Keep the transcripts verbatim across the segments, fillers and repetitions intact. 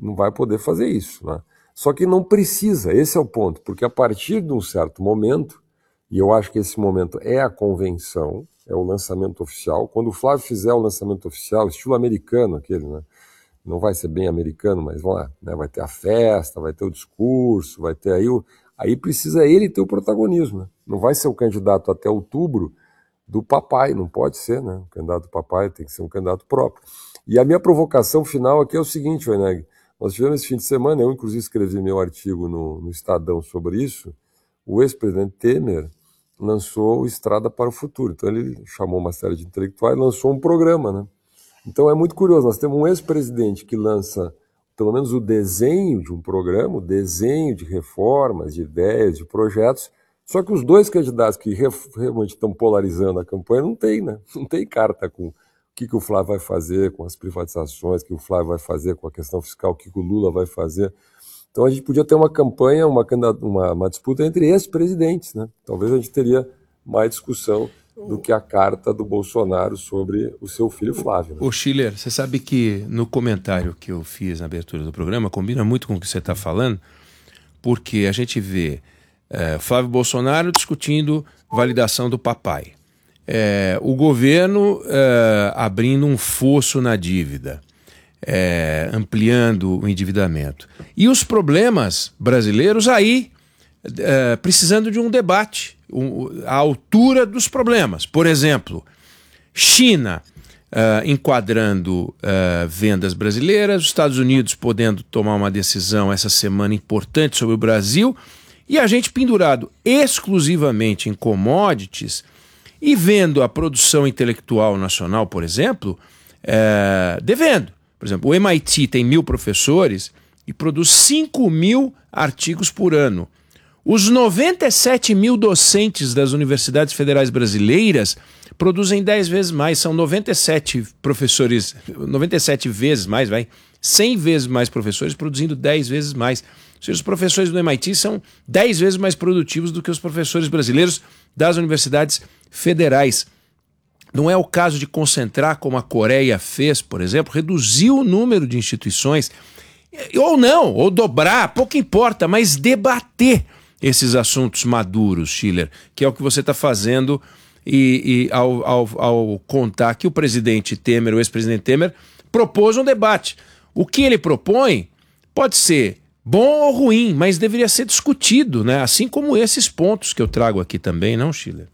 não vai poder fazer isso, né? Só que não precisa, esse é o ponto, porque a partir de um certo momento, e eu acho que esse momento é a convenção, é o lançamento oficial, quando o Flávio fizer o lançamento oficial, estilo americano aquele, né? Não vai ser bem americano, mas vamos lá, né? Vai ter a festa, vai ter o discurso, vai ter aí o... Aí precisa ele ter o protagonismo, né? Não vai ser o candidato até outubro do papai, não pode ser, né? O candidato do papai tem que ser um candidato próprio. E a minha provocação final aqui é o seguinte, Werneck, nós tivemos esse fim de semana, eu inclusive escrevi meu artigo no, no Estadão sobre isso, o ex-presidente Temer lançou o Estrada para o Futuro. Então ele chamou uma série de intelectuais e lançou um programa, né? Então é muito curioso, nós temos um ex-presidente que lança pelo menos o desenho de um programa, o desenho de reformas, de ideias, de projetos, só que os dois candidatos que realmente estão polarizando a campanha não tem, né? Não tem carta com o que, que o Flávio vai fazer com as privatizações, o que o Flávio vai fazer com a questão fiscal, o que, que o Lula vai fazer. Então a gente podia ter uma campanha, uma, uma, uma disputa entre ex-presidentes, né? Talvez a gente teria mais discussão do que a carta do Bolsonaro sobre o seu filho Flávio. Né? Ô Schiller, você sabe que no comentário que eu fiz na abertura do programa, combina muito com o que você está falando, porque a gente vê é, Flávio Bolsonaro discutindo validação do papai, é, o governo é, abrindo um fosso na dívida, é, ampliando o endividamento, e os problemas brasileiros aí é, precisando de um debate à altura dos problemas. Por exemplo, China uh, enquadrando uh, vendas brasileiras, os Estados Unidos podendo tomar uma decisão essa semana importante sobre o Brasil, e a gente pendurado exclusivamente em commodities e vendo a produção intelectual nacional, por exemplo, uh, devendo. Por exemplo, o M I T tem mil professores e produz cinco mil artigos por ano. Os noventa e sete mil docentes das universidades federais brasileiras produzem dez vezes mais, são noventa e sete professores, noventa e sete vezes mais, vai, cem vezes mais professores produzindo dez vezes mais. Ou seja, os professores do M I T são dez vezes mais produtivos do que os professores brasileiros das universidades federais. Não é o caso de concentrar, como a Coreia fez, por exemplo, reduzir o número de instituições, ou não, ou dobrar, pouco importa, mas debater esses assuntos maduros, Schiller, que é o que você está fazendo e, e ao, ao, ao contar que o presidente Temer, o ex-presidente Temer, propôs um debate. O que ele propõe pode ser bom ou ruim, mas deveria ser discutido, né? Assim como esses pontos que eu trago aqui também, não, Schiller?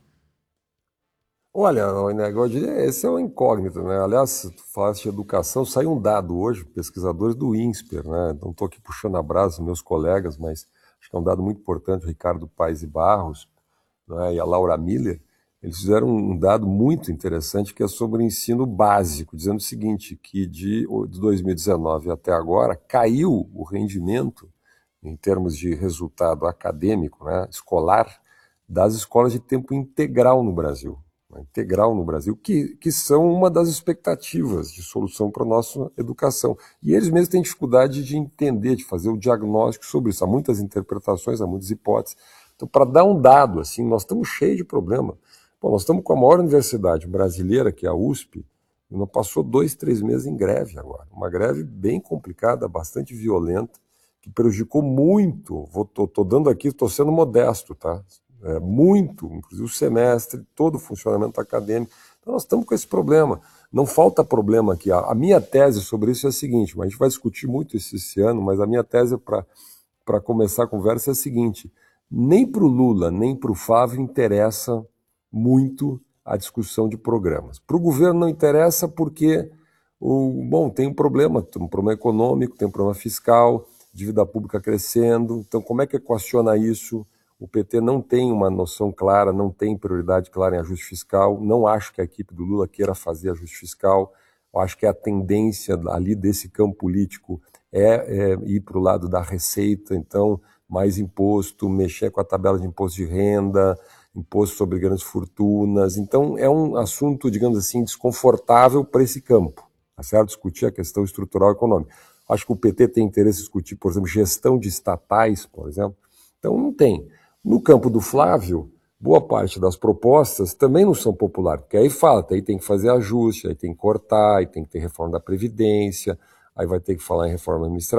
Olha, esse é uma incógnita, né? Aliás, tu falaste de educação, saiu um dado hoje, pesquisadores do INSPER, né? Não estou aqui puxando a brasa, meus colegas, mas acho que é um dado muito importante, o Ricardo Paes e Barros, né, e a Laura Miller, eles fizeram um dado muito interessante que é sobre o ensino básico, dizendo o seguinte, que de dois mil e dezenove até agora caiu o rendimento, em termos de resultado acadêmico, né, escolar, das escolas de tempo integral no Brasil. Né, integral no Brasil, que, que são uma das expectativas de solução para a nossa educação. E eles mesmos têm dificuldade de entender, de fazer o diagnóstico sobre isso. Há muitas interpretações, há muitas hipóteses. Então, para dar um dado, assim, nós estamos cheios de problema. Bom, nós estamos com a maior universidade brasileira, que é a U S P, e não passou dois, três meses em greve agora. Uma greve bem complicada, bastante violenta, que prejudicou muito, estou dando aqui, estou sendo modesto, tá? É, muito, inclusive o semestre, todo o funcionamento acadêmico. Então nós estamos com esse problema. Não falta problema aqui. A, a minha tese sobre isso é a seguinte, mas a gente vai discutir muito isso esse ano, mas a minha tese para começar a conversa é a seguinte, nem para o Lula, nem para o Flávio interessa muito a discussão de programas. Para o governo não interessa porque, o, bom, tem um problema, tem um problema econômico, tem um problema fiscal, dívida pública crescendo, então como é que equaciona isso? O P T não tem uma noção clara, não tem prioridade clara em ajuste fiscal, não acho que a equipe do Lula queira fazer ajuste fiscal, eu acho que a tendência ali desse campo político é, é ir para o lado da receita, então mais imposto, mexer com a tabela de imposto de renda, imposto sobre grandes fortunas, então é um assunto, digamos assim, desconfortável para esse campo, tá certo? Discutir a questão estrutural econômica. Acho que o P T tem interesse em discutir, por exemplo, gestão de estatais, por exemplo, então não tem. No campo do Flávio, boa parte das propostas também não são populares, porque aí fala, aí tem que fazer ajuste, aí tem que cortar, aí tem que ter reforma da Previdência, aí vai ter que falar em reforma administrativa.